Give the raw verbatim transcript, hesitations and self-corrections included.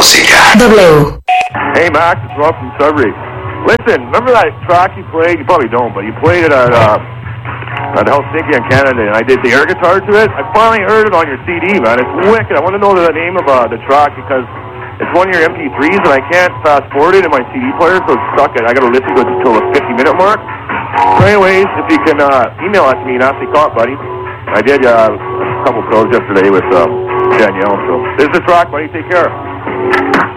música. W. Hey Max, it's Rob from Sudbury. Listen, remember that track you played? You probably don't, but you played it at uh, at Helsinki in Canada, and I did the air guitar to it. I finally heard it on your C D, man. It's wicked. I want to know the name of uh, the track because it's one of your M P threes, and I can't fast forward it in my C D player, so it's stuck. I got to listen to it until the fifty minute mark. So anyways, if you can uh, email it to me, nasty cop, buddy. I did uh, a couple shows yesterday with um, Danielle, so this is the track, buddy. Take care.